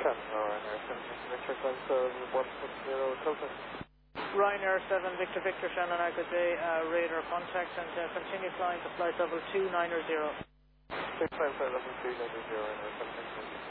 Ryanair 7 Victor Console 160 Tilton. Ryanair 7 Victor Victor Shannon, good day, radar contact and continue flying to flight level 290. 655 level 290 Ryanair 7 Victor.